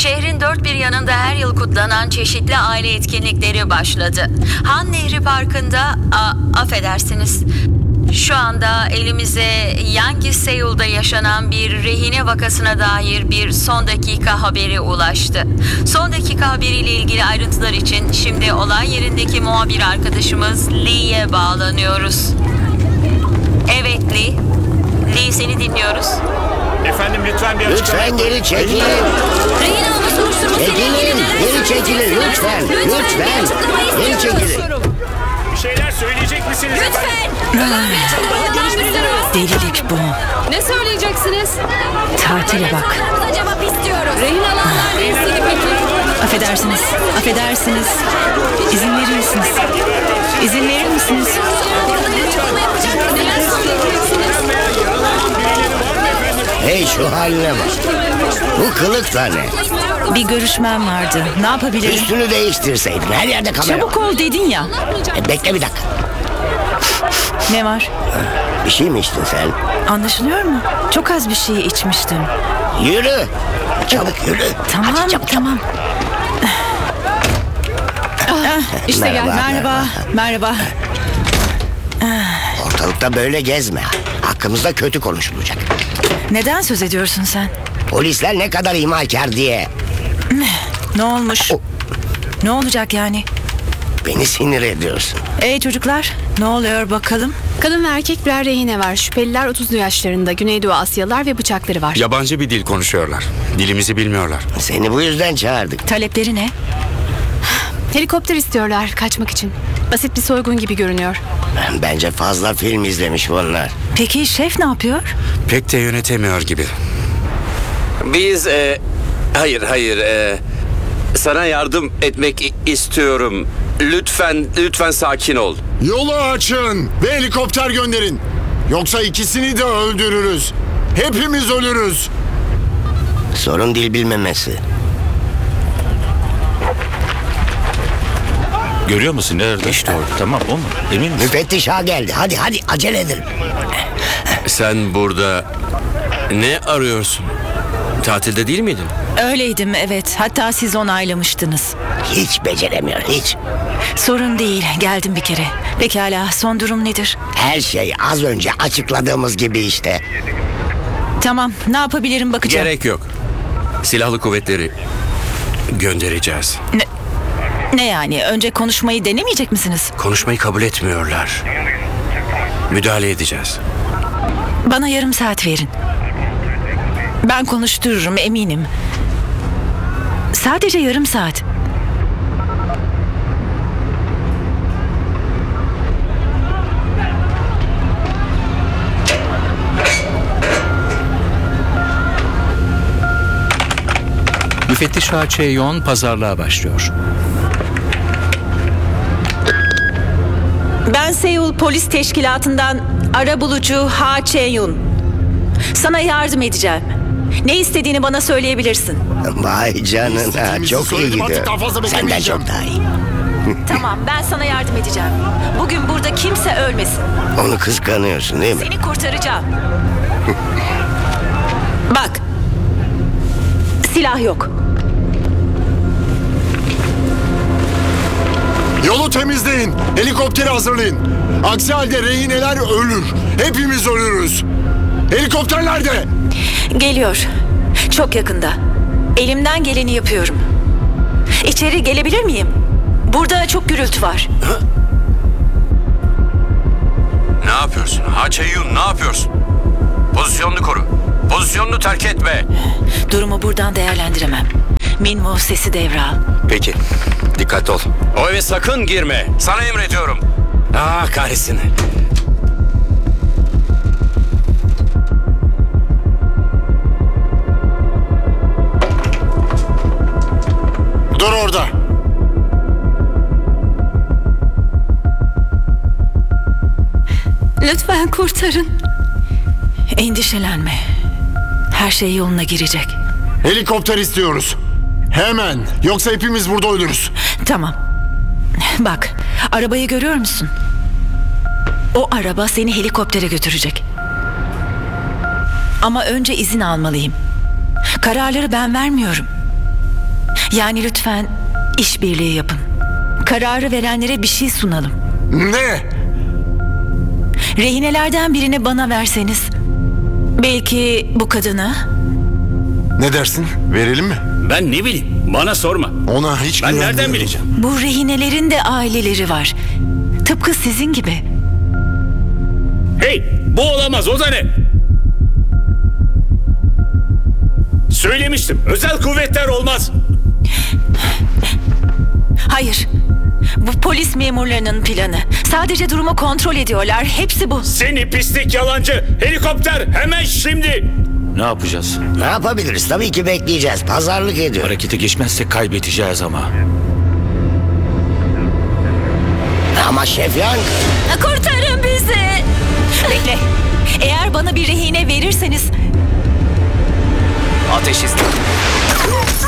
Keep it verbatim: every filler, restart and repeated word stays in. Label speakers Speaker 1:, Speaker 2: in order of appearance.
Speaker 1: Şehrin dört bir yanında her yıl kutlanan çeşitli aile etkinlikleri başladı. Han Nehri Parkı'nda, a, affedersiniz, şu anda elimize Yangi Seul'da yaşanan bir rehine vakasına dair bir son dakika haberi ulaştı. Son dakika haberiyle ilgili ayrıntılar için şimdi olay yerindeki muhabir arkadaşımız Lee'ye bağlanıyoruz. Evet Lee. Lee, seni dinliyoruz.
Speaker 2: Efendim lütfen bir açıklama.
Speaker 3: Lütfen geri çekilin.
Speaker 1: Rehin alma soruşturması.
Speaker 3: Çekilin. Geri çekilin. Lütfen. Lütfen. Geri çekilin.
Speaker 2: Bir şeyler söyleyecek misiniz efendim?
Speaker 4: Delilik bu.
Speaker 5: Ne söyleyeceksiniz?
Speaker 4: Tatile bak.
Speaker 5: Cevap istiyoruz. Rehin alanlar ne istedi peki?
Speaker 4: Affedersiniz. Affedersiniz. İzin verir misiniz? İzin verir misiniz?
Speaker 3: Hey, şu haline bak. Bu kılık da ne?
Speaker 4: Bir görüşmem vardı. Ne yapabilirim?
Speaker 3: Üstünü değiştirseydin. Her yerde kamera
Speaker 4: Çabuk
Speaker 3: var.
Speaker 4: ol dedin ya.
Speaker 3: E, bekle bir dakika.
Speaker 4: Ne var?
Speaker 3: Bir şey mi içtin sen?
Speaker 4: Anlaşılıyor mu? Çok az bir şey içmiştim.
Speaker 3: Yürü. Çabuk yürü.
Speaker 4: Tamam,
Speaker 3: Hadi çabuk,
Speaker 4: tamam.
Speaker 5: İşte gel.
Speaker 3: Merhaba.
Speaker 4: Merhaba, merhaba.
Speaker 3: Ortalıkta böyle gezme. Hakkımızda kötü konuşulacak.
Speaker 4: Neden söz ediyorsun sen?
Speaker 3: Polisler ne kadar himayekar diye.
Speaker 4: Ne olmuş?
Speaker 3: O-
Speaker 4: Ne olacak yani?
Speaker 3: Beni sinir ediyorsun.
Speaker 4: Ey çocuklar, ne oluyor bakalım?
Speaker 5: Kadın ve erkek birer rehine var. Şüpheliler otuzlu yaşlarında. Güneydoğu Asyalılar ve bıçakları var.
Speaker 6: Yabancı bir dil konuşuyorlar. Dilimizi bilmiyorlar.
Speaker 3: Seni bu yüzden çağırdık.
Speaker 4: Talepleri ne?
Speaker 5: Helikopter istiyorlar kaçmak için. Basit bir soygun gibi görünüyor.
Speaker 3: Bence fazla film izlemiş bunlar.
Speaker 4: Peki şef ne yapıyor?
Speaker 6: Pek de yönetemiyor gibi.
Speaker 7: Biz e, hayır hayır e, sana yardım etmek i- istiyorum. Lütfen lütfen sakin ol.
Speaker 8: Yolu açın ve helikopter gönderin. Yoksa ikisini de öldürürüz. Hepimiz ölürüz.
Speaker 3: Sorun dil bilmemesi.
Speaker 9: Görüyor musun nerede? İşte orada. Tamam o mu? Emin misin?
Speaker 3: Müfettiş ağa geldi. Hadi hadi acele edelim.
Speaker 7: Sen burada ne arıyorsun? Tatilde değil miydin?
Speaker 4: Öyleydim evet. Hatta siz onaylamıştınız.
Speaker 3: Hiç beceremiyor hiç.
Speaker 4: Sorun değil. Geldim bir kere. Pekala, son durum nedir?
Speaker 3: Her şey az önce açıkladığımız gibi işte.
Speaker 4: Tamam, ne yapabilirim bakacağım.
Speaker 7: Gerek yok. Silahlı kuvvetleri göndereceğiz.
Speaker 4: Ne yani? Önce konuşmayı denemeyecek misiniz?
Speaker 7: Konuşmayı kabul etmiyorlar. Müdahale edeceğiz.
Speaker 4: Bana yarım saat verin. Ben konuştururum eminim. Sadece yarım saat.
Speaker 9: Müfettiş Ha Chae-yong pazarlığa başlıyor.
Speaker 4: Ben Seul Polis Teşkilatı'ndan arabulucu Ha Chae-yong. Sana yardım edeceğim. Ne istediğini bana söyleyebilirsin.
Speaker 3: Vay canına
Speaker 8: İstediğimizi
Speaker 3: çok iyi
Speaker 8: söyledim, artık
Speaker 3: gidiyor.
Speaker 8: daha fazla
Speaker 3: Senden
Speaker 8: beklemeyeceğim.
Speaker 3: çok daha iyi.
Speaker 4: Tamam, ben sana yardım edeceğim. Bugün burada kimse ölmesin.
Speaker 3: Onu kıskanıyorsun değil mi?
Speaker 4: Seni kurtaracağım. Bak. Silah yok.
Speaker 8: Yolu temizleyin. Helikopteri hazırlayın. Aksi halde rehineler ölür. Hepimiz ölürüz. Helikopter nerede?
Speaker 4: Geliyor. Çok yakında. Elimden geleni yapıyorum. İçeri gelebilir miyim? Burada çok gürültü var.
Speaker 7: Ne yapıyorsun? Ha Chae-yong, ne yapıyorsun? Pozisyonunu koru. Pozisyonunu terk etme.
Speaker 4: Durumu buradan değerlendiremem. Minmo sesi devral.
Speaker 7: Peki. Dikkat ol. O eve sakın girme. Sana emrediyorum. Ah kahretsin.
Speaker 8: Dur orada.
Speaker 5: Lütfen kurtarın.
Speaker 4: Endişelenme. Her şey yoluna girecek.
Speaker 8: Helikopter istiyoruz. Hemen. Yoksa hepimiz burada ölürüz.
Speaker 4: Tamam. Bak, arabayı görüyor musun? O araba seni helikoptere götürecek. Ama önce izin almalıyım. Kararları ben vermiyorum. Yani lütfen işbirliği yapın. Kararı verenlere bir şey sunalım.
Speaker 8: Ne?
Speaker 4: Rehinelerden birini bana verseniz. Belki bu kadına.
Speaker 8: Ne dersin? Verelim mi?
Speaker 2: Ben ne bileyim. Bana sorma.
Speaker 8: Ona hiç
Speaker 2: Ben
Speaker 8: güvenmiyorum.
Speaker 2: nereden bileceğim?
Speaker 4: Bu rehinelerin de aileleri var. Tıpkı sizin gibi.
Speaker 2: Hey, bu olamaz. O da ne? Söylemiştim. Özel kuvvetler olmaz.
Speaker 4: Hayır. Bu polis memurlarının planı. Sadece durumu kontrol ediyorlar. Hepsi bu.
Speaker 2: Seni pislik yalancı. Helikopter hemen şimdi.
Speaker 9: Ne yapacağız?
Speaker 3: Ne yapabiliriz? Tabii ki bekleyeceğiz. Pazarlık ediyor.
Speaker 9: Harekete geçmezsek kaybedeceğiz ama.
Speaker 3: Ama Şef Yang...
Speaker 4: Kurtarın bizi. Bekle. Eğer bana bir rehine verirseniz
Speaker 7: Ateş istedim.